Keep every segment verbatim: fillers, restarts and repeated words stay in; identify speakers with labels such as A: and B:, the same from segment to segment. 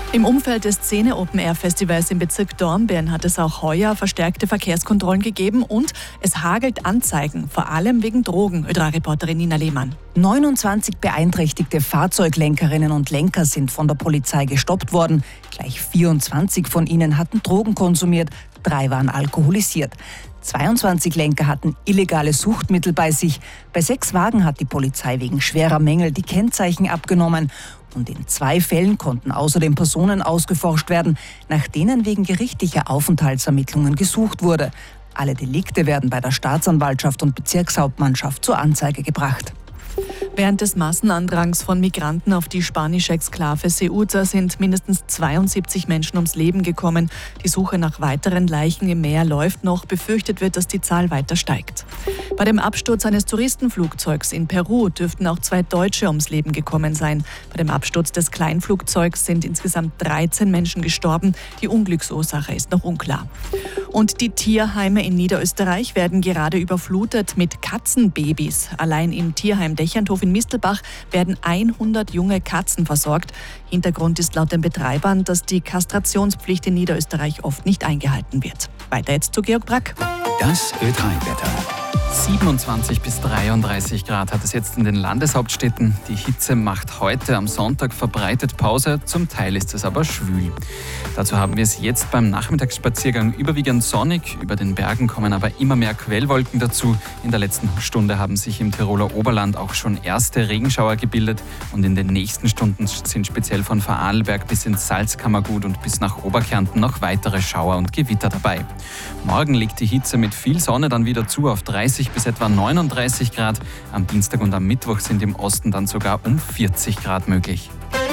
A: Im Umfeld des Szene Open Air Festivals im Bezirk Dornbirn hat es auch heuer verstärkte Verkehrskontrollen gegeben und es hagelt Anzeigen, vor allem wegen Drogen. Ö drei Reporterin Nina Lehmann.
B: neunundzwanzig beeinträchtigte Fahrzeuglenkerinnen und Lenker sind von der Polizei gestoppt worden. Gleich vierundzwanzig von ihnen hatten Drogen konsumiert, drei waren alkoholisiert. zweiundzwanzig Lenker hatten illegale Suchtmittel bei sich. Bei sechs Wagen hat die Polizei wegen schwerer Mängel die Kennzeichen abgenommen. Und in zwei Fällen konnten außerdem Personen ausgeforscht werden, nach denen wegen gerichtlicher Aufenthaltsermittlungen gesucht wurde. Alle Delikte werden bei der Staatsanwaltschaft und Bezirkshauptmannschaft zur Anzeige gebracht.
A: Während des Massenandrangs von Migranten auf die spanische Exklave Ceuta sind mindestens zweiundsiebzig Menschen ums Leben gekommen. Die Suche nach weiteren Leichen im Meer läuft noch. Befürchtet wird, dass die Zahl weiter steigt. Bei dem Absturz eines Touristenflugzeugs in Peru dürften auch zwei Deutsche ums Leben gekommen sein. Bei dem Absturz des Kleinflugzeugs sind insgesamt dreizehn Menschen gestorben. Die Unglücksursache ist noch unklar. Und die Tierheime in Niederösterreich werden gerade überflutet mit Katzenbabys. Allein im Tierheim Dächerndhof in Mistelbach werden hundert junge Katzen versorgt. Hintergrund ist laut den Betreibern, dass die Kastrationspflicht in Niederösterreich oft nicht eingehalten wird. Weiter jetzt zu Georg Brack.
C: Das Ö drei Wetter. siebenundzwanzig bis dreiunddreißig Grad hat es jetzt in den Landeshauptstädten. Die Hitze macht heute am Sonntag verbreitet Pause, zum Teil ist es aber schwül. Dazu haben wir es jetzt beim Nachmittagsspaziergang überwiegend sonnig. Über den Bergen kommen aber immer mehr Quellwolken dazu. In der letzten Stunde haben sich im Tiroler Oberland auch schon erste Regenschauer gebildet. Und in den nächsten Stunden sind speziell von Vorarlberg bis ins Salzkammergut und bis nach Oberkärnten noch weitere Schauer und Gewitter dabei. Morgen legt die Hitze mit viel Sonne dann wieder zu auf dreißig bis etwa neununddreißig Grad. Am Dienstag und am Mittwoch sind im Osten dann sogar um vierzig Grad möglich.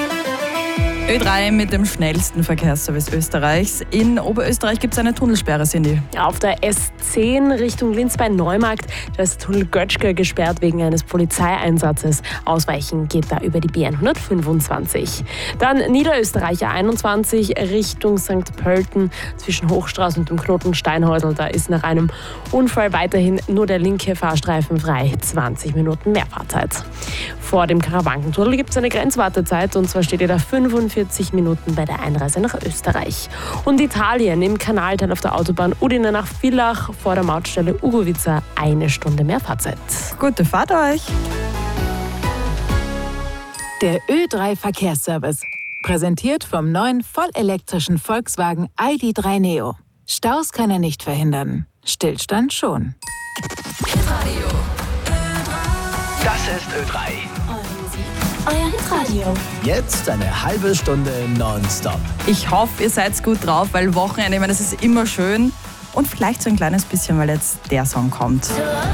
D: Ö drei mit dem schnellsten Verkehrsservice Österreichs. In Oberösterreich gibt es eine Tunnelsperre, Cindy.
E: Auf der S zehn Richtung Linz bei Neumarkt, da ist Tunnel Götschke gesperrt wegen eines Polizeieinsatzes. Ausweichen geht da über die B hundertfünfundzwanzig. Dann Niederösterreicher einundzwanzig Richtung Sankt Pölten zwischen Hochstraße und dem Knoten Steinhäusl. Da ist nach einem Unfall weiterhin nur der linke Fahrstreifen frei. zwanzig Minuten mehr Fahrzeit. Vor dem Karawankentunnel gibt es eine Grenzwartezeit und zwar steht ihr da fünfundvierzig Minuten bei der Einreise nach Österreich. Und Italien im Kanalteil auf der Autobahn Udine nach Villach vor der Mautstelle Ugovica eine Stunde mehr Fahrzeit.
D: Gute Fahrt euch!
F: Der Ö drei Verkehrsservice. Präsentiert vom neuen vollelektrischen Volkswagen I D drei Neo. Staus kann er nicht verhindern. Stillstand schon.
C: Das ist Ö drei.
G: Euer Hitradio.
H: Jetzt eine halbe Stunde nonstop.
D: Ich hoffe, ihr seid gut drauf, weil Wochenende, ich meine, das ist immer schön. Und vielleicht so ein kleines bisschen, weil jetzt der Song kommt.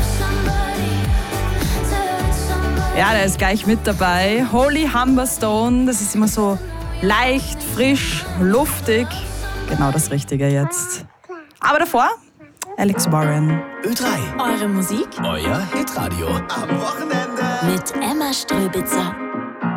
D: Ja, der ist gleich mit dabei. Holy Humberstone, das ist immer so leicht, frisch, luftig. Genau das Richtige jetzt. Aber davor, Alex Warren.
H: Ö drei.
G: Eure Musik
H: Euer Hitradio. Am Wochenende.
G: mit Emma Ströbitzer.